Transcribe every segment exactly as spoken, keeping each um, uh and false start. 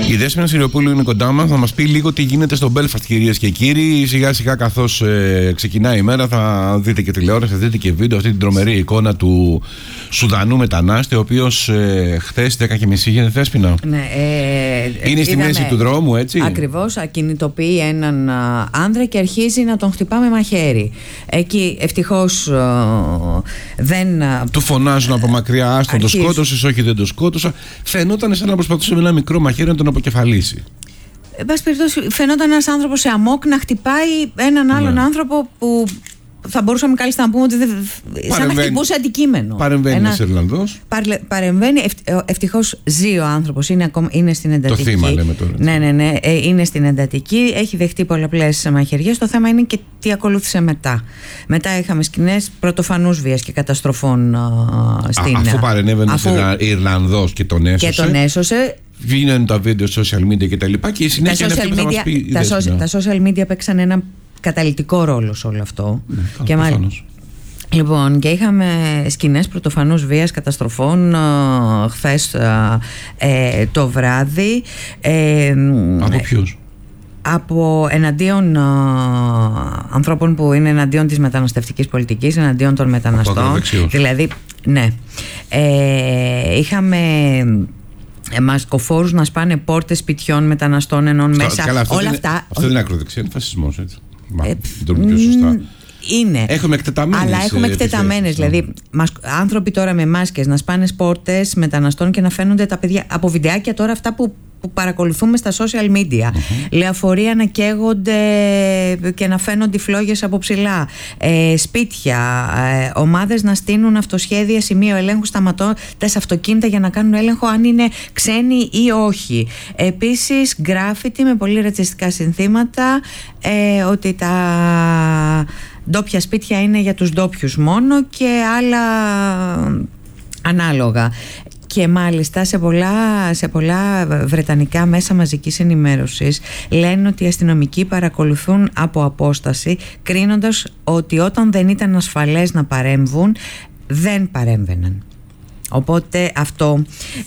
Η Δέσποινα Συριοπούλου είναι κοντά μας, να μας πει λίγο τι γίνεται στο Belfast, κυρίες και κύριοι. Σιγά σιγά καθώς ε, ξεκινάει η μέρα θα δείτε και τηλεόραση, θα δείτε και βίντεο, αυτή την τρομερή εικόνα του Σουδανού μετανάστη, ο οποίος ε, χθες δέκα και μισή γίνεται, Δέσποινα. Ναι, ε, είναι στη είδαμε, μέση του δρόμου, έτσι. Ακριβώς, ακινητοποιεί έναν α, άνδρα και αρχίζει να τον χτυπά με μαχαίρι. Εκεί ευτυχώς α, δεν... Του φωνάζουν από μακριά, άστον το σκότωσες, όχι δεν το σκότωσα. Φαινόταν σαν να προσπαθούσε με ένα μικρό μαχαίρι να τον αποκεφαλίσει. Εν πάση περιπτώσει, φαινόταν ένας άνθρωπος σε αμόκ να χτυπάει έναν άλλον ναι. άνθρωπο που θα μπορούσαμε κάλλιστα να πούμε ότι δεν, σαν να χτυπούσε αντικείμενο. Παρεμβαίνει ένας Ιρλανδός. Παρεμβαίνει, ευτυχώς ζει ο άνθρωπος, είναι, ακόμα, είναι στην εντατική. Το θύμα λέμε τώρα. Ναι, ναι, ναι, είναι στην εντατική, έχει δεχτεί πολλαπλές μαχαιριές. Το θέμα είναι και τι ακολούθησε μετά. Μετά είχαμε σκηνές πρωτοφανούς βίας και καταστροφών uh, στην... Α, αφού παρενέβαινε αφού... ένας Ιρλανδός και τον έσωσε. Και τον έσωσε. Βγαίνουν τα βίντεο social media και τα λοιπά και η συνέχεια είναι αυτή που θα μας πει. Τα, social, τα social media παίξαν ένα καταλυτικό ρόλο σε όλο αυτό. Ναι, και μάλιστα. Λοιπόν, και είχαμε σκηνές πρωτοφανούς βίας καταστροφών ε, χθες ε, ε, το βράδυ. Ε, από ποιους? Από εναντίον ε, ανθρώπων που είναι εναντίον της μεταναστευτικής πολιτικής, εναντίον των μεταναστών. Δηλαδή, ναι. Ε, είχαμε... μασκοφόρους να σπάνε πόρτες σπιτιών μεταναστών ενών μέσα. Καλά, αυτό όλα είναι, αυτά. Αυτό δεν είναι ακροδεξιά, είναι φασισμός. Έτσι. Μα, ε, το πιο σωστά. Είναι. Έχουμε εκτεταμένες. Αλλά έχουμε εκτεταμένες. Δηλαδή, άνθρωποι τώρα με μάσκες να σπάνε πόρτες μεταναστών και να φαίνονται τα παιδιά από βιντεάκια τώρα αυτά που. που παρακολουθούμε στα social media. Mm-hmm. Λεωφορεία να καίγονται και να φαίνονται φλόγες από ψηλά. Ε, σπίτια, ε, ομάδες να στείνουν αυτοσχέδια σημείο ελέγχου σταματώντας αυτοκίνητα για να κάνουν έλεγχο αν είναι ξένοι ή όχι. Επίσης, γκράφιτι με πολύ ρατσιστικά συνθήματα, ε, ότι τα ντόπια σπίτια είναι για τους ντόπιους μόνο και άλλα ανάλογα. Και μάλιστα σε πολλά, σε πολλά βρετανικά μέσα μαζικής ενημέρωσης λένε ότι οι αστυνομικοί παρακολουθούν από απόσταση, κρίνοντας ότι όταν δεν ήταν ασφαλές να παρέμβουν δεν παρέμβαιναν. Οπότε αυτό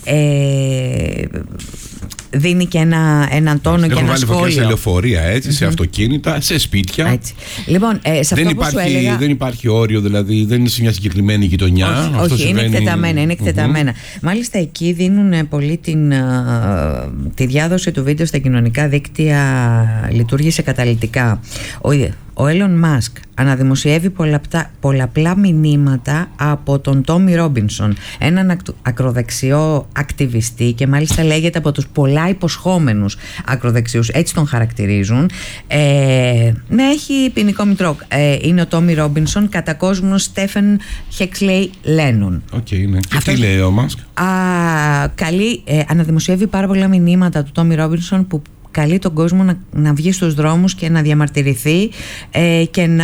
ε, δίνει και ένα, έναν τόνο και ένα σχόλιο. Έχουν βάλει σε λεωφορεία, έτσι, mm-hmm. σε αυτοκίνητα, σε σπίτια. Έτσι. Λοιπόν, ε, σε δεν, αυτό υπάρχει, που σου έλεγα... δεν υπάρχει όριο, δηλαδή δεν είναι σε μια συγκεκριμένη γειτονιά. Όχι, αυτό όχι συμβαίνει... είναι εκτεταμένα, είναι εκτεταμένα. Mm-hmm. Μάλιστα εκεί δίνουν πολύ την, τη διάδοση του βίντεο στα κοινωνικά δίκτυα, λειτουργήσε καταλυτικά. Ο, ο Elon Musk αναδημοσιεύει πολλαπλά, πολλαπλά μηνύματα από τον Τόμι Ρόμπινσον, έναν ακροδεξιό ακτιβιστή και μάλιστα λέγεται από τους πολλά υποσχόμενους ακροδεξιούς, έτσι τον χαρακτηρίζουν. Ε, ναι, έχει ποινικό μητρό. Ε, είναι ο Τόμι Ρόμπινσον, κατά κόσμον Στέφεν Χέξλεϊ Λένον. Οκ, okay, ναι. Και τι λέει ο Μάσκ? Καλή, ε, αναδημοσιεύει πάρα πολλά μηνύματα του Τόμι Ρόμπινσον που καλεί τον κόσμο να, να βγει στους δρόμους και να διαμαρτυρηθεί ε, και να,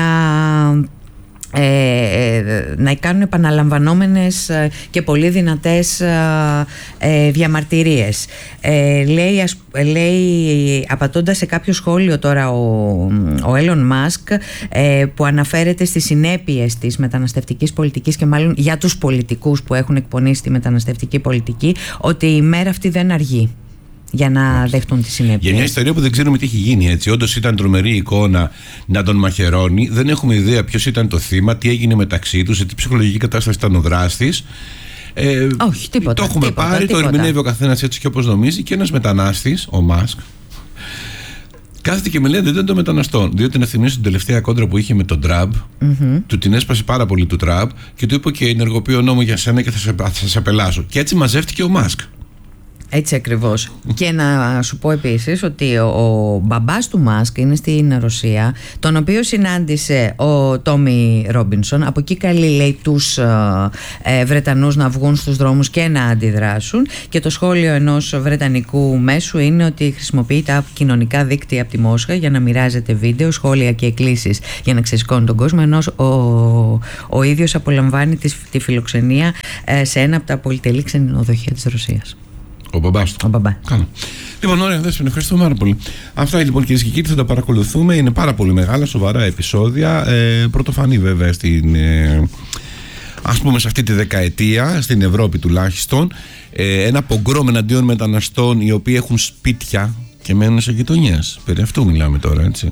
ε, να κάνουν επαναλαμβανόμενες και πολύ δυνατές ε, διαμαρτυρίες. Ε, λέει, ας, λέει, απαντώντας σε κάποιο σχόλιο τώρα ο, ο Elon Musk ε, που αναφέρεται στις συνέπειες της μεταναστευτικής πολιτικής και μάλλον για τους πολιτικούς που έχουν εκπονήσει τη μεταναστευτική πολιτική, ότι η μέρα αυτή δεν αργεί για να Άξι. δεχτούν τη συνέπεια. Για μια ιστορία που δεν ξέρουμε τι έχει γίνει, έτσι. Όντως ήταν τρομερή εικόνα να τον μαχαιρώνει. Δεν έχουμε ιδέα ποιος ήταν το θύμα, τι έγινε μεταξύ τους, σε τι ψυχολογική κατάσταση ήταν ο δράστης. Ε, Όχι, τίποτα. Το έχουμε τίποτα, πάρει, τίποτα. το ερμηνεύει ο καθένας έτσι και όπως νομίζει. Και ένας μετανάστης, ο Μάσκ, κάθεται και μιλάει δεν των μεταναστών. Διότι να θυμίσω την τελευταία κόντρα που είχε με τον Τραμπ, mm-hmm. του την έσπασε πάρα πολύ του Τραμπ και του είπε και ενεργοποιώ νόμο για σένα και θα σε, θα σε απελάσω. Και έτσι μαζεύτηκε ο Μάσκ. Έτσι ακριβώς. Και να σου πω επίσης ότι ο, ο μπαμπάς του Μάσκ είναι στην Ρωσία, τον οποίο συνάντησε ο Τόμι Ρόμπινσον. Από εκεί καλεί, λέει, τους ε, ε, Βρετανούς να βγουν στους δρόμους και να αντιδράσουν. Και το σχόλιο ενός βρετανικού μέσου είναι ότι χρησιμοποιεί τα κοινωνικά δίκτυα από τη Μόσχα για να μοιράζεται βίντεο, σχόλια και εκκλήσεις για να ξεσηκώνει τον κόσμο, ενώ ο, ο, ο ίδιος απολαμβάνει τη, τη φιλοξενία ε, σε ένα από τα πολυτελή ξενοδοχεία της Ρωσίας. Ο μπαμπάς του. Ο μπαμπά. Καλά. Λοιπόν, ωραία, Δέσποινα, ευχαριστώ πάρα πολύ. Αυτά λοιπόν, κυρίες και κύριοι, θα τα παρακολουθούμε. Είναι πάρα πολύ μεγάλα, σοβαρά επεισόδια. Ε, πρωτοφανή βέβαια στην ε, ας πούμε σε αυτή τη δεκαετία, στην Ευρώπη τουλάχιστον, ε, ένα πογκρόμ εναντίον μεταναστών οι οποίοι έχουν σπίτια και μένουν σε γειτονιές. Περί αυτού μιλάμε τώρα, έτσι.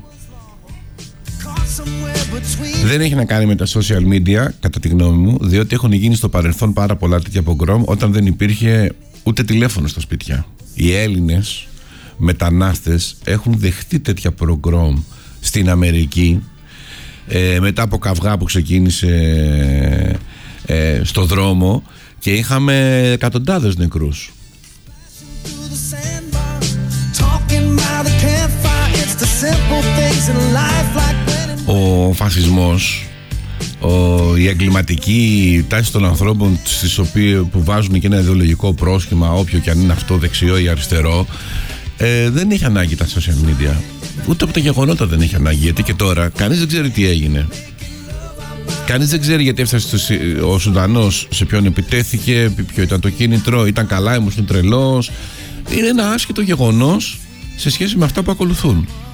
Δεν έχει να κάνει με τα social media, κατά τη γνώμη μου, διότι έχουν γίνει στο παρελθόν πάρα πολλά τέτοια πογκρόμ όταν δεν υπήρχε ούτε τηλέφωνο στα σπίτια. Οι Έλληνες μετανάστες έχουν δεχτεί τέτοια πογκρόμ στην Αμερική, ε, μετά από καυγά που ξεκίνησε ε, στο δρόμο, και είχαμε εκατοντάδες νεκρούς. Ο φασισμός, ο, η εγκληματική τάση των ανθρώπων, στις οποίες, που βάζουν και ένα ιδεολογικό πρόσχημα, όποιο και αν είναι αυτό, δεξιό ή αριστερό, ε, δεν έχει ανάγκη τα social media. Ούτε από τα γεγονότα δεν έχει ανάγκη, γιατί και τώρα κανείς δεν ξέρει τι έγινε. Κανείς δεν ξέρει γιατί έφτασε στο, ο Σουδανός, σε ποιον επιτέθηκε, ποιο ήταν το κίνητρο, ήταν καλά, ήμουν τρελός. Είναι ένα άσχετο γεγονός σε σχέση με αυτά που ακολουθούν.